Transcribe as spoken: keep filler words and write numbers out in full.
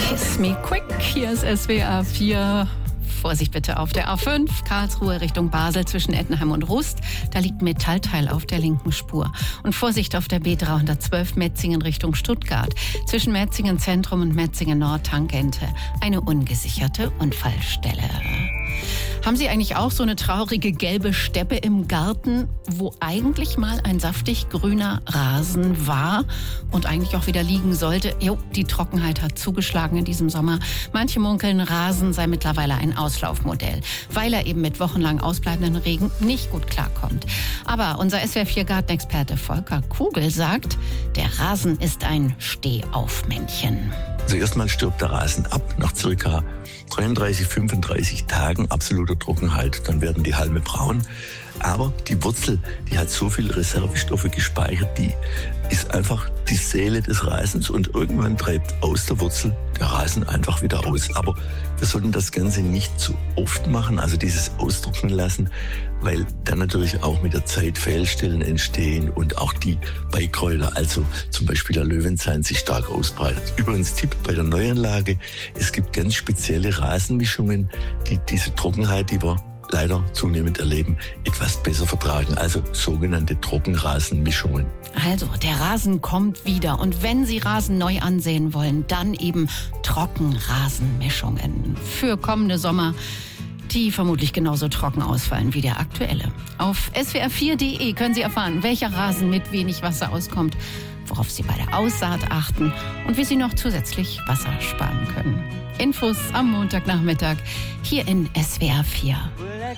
Kiss Me Quick, hier ist S W R vier. Vorsicht bitte auf der A fünf, Karlsruhe Richtung Basel zwischen Ettenheim und Rust. Da liegt ein Metallteil auf der linken Spur. Und Vorsicht auf der B dreihundertzwölf Metzingen Richtung Stuttgart. Zwischen Metzingen Zentrum und Metzingen Nord Tangente. Eine ungesicherte Unfallstelle. Haben Sie eigentlich auch so eine traurige gelbe Steppe im Garten, wo eigentlich mal ein saftig grüner Rasen war und eigentlich auch wieder liegen sollte? Jo, die Trockenheit hat zugeschlagen in diesem Sommer. Manche munkeln, Rasen sei mittlerweile ein Auslaufmodell, weil er eben mit wochenlang ausbleibenden Regen nicht gut klarkommt. Aber unser S W R vier Gartenexperte Volker Kugel sagt, der Rasen ist ein Stehaufmännchen. Also erstmal stirbt der Rasen ab nach circa dreiunddreißig, fünfunddreißig Tagen absoluter Trockenheit. Dann werden die Halme braun. Aber die Wurzel, die hat so viele Reservestoffe gespeichert, die ist einfach die Seele des Rasens und irgendwann treibt aus der Wurzel der Rasen einfach wieder aus. Aber wir sollten das Ganze nicht zu oft machen, also dieses Austrocknen lassen, weil dann natürlich auch mit der Zeit Fehlstellen entstehen und auch die Beikräuter, also zum Beispiel der Löwenzahn, sich stark ausbreitet. Übrigens Tipp bei der Neuanlage, es gibt ganz spezielle Rasenmischungen, die diese Trockenheit, die wir leider zunehmend erleben, etwas besser vertragen, also sogenannte Trockenrasenmischungen. Also, der Rasen kommt wieder und wenn Sie Rasen neu ansehen wollen, dann eben Trockenrasenmischungen für kommende Sommer, die vermutlich genauso trocken ausfallen wie der aktuelle. Auf S W R vier punkt de können Sie erfahren, welcher Rasen mit wenig Wasser auskommt, worauf Sie bei der Aussaat achten und wie Sie noch zusätzlich Wasser sparen können. Infos am Montagnachmittag hier in S W R vier.